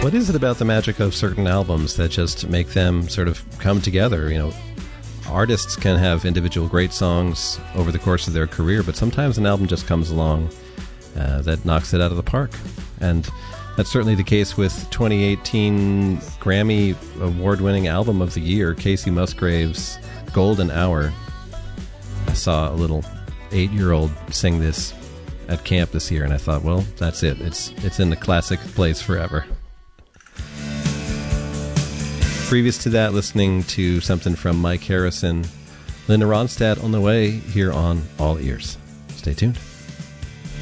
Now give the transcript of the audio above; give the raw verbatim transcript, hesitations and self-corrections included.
What is it about the magic of certain albums that just make them sort of come together? You know, artists can have individual great songs over the course of their career, but sometimes an album just comes along uh, that knocks it out of the park. And that's certainly the case with twenty eighteen Grammy award-winning album of the year, Kacey Musgrave's Golden Hour. I saw a little eight-year-old sing this at camp this year, and I thought, well, that's it. It's it's in the classic place forever. Previous to that, listening to something from Mike Harrison, Linda Ronstadt on the way here on All Ears. Stay tuned.